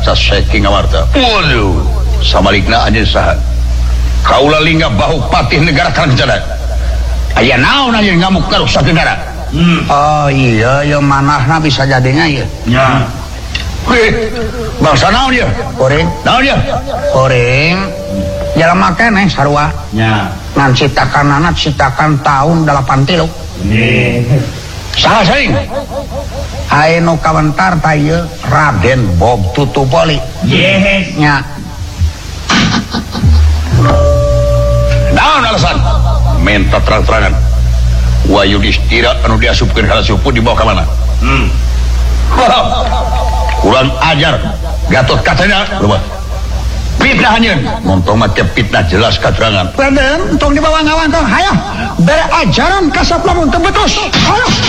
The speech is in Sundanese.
kaca Syekh Ngamarta. Waduh, samalikna anjeun saha? Kaula lingga bahu patih negara Kangcada. Aya naon anjeun ngamuk karuk sagedara? Oh iya, ya manahna bisa jadinya ya. nya Bangsa naon ya? Koreng. Naon ya? Koreng. Jalma keneh sarua. nya Ngan citakanana citakan tahun 83. Saha saing? Anu kawentar tah Raden Bob Tutupoli. yes Nya. Naon alasan? Menta terang-terangan. Wa Yudhistira anu diasupkeun kana suku dibawa ka mana? Kurang ajar. Gatot katanya loba. Fitnah anjeun. Montong mah fitnah jelas katerangan. Raden, tong dibawa ngawan tong. Hayah. Bere ajaran ka saplamun teu betus. Hayah.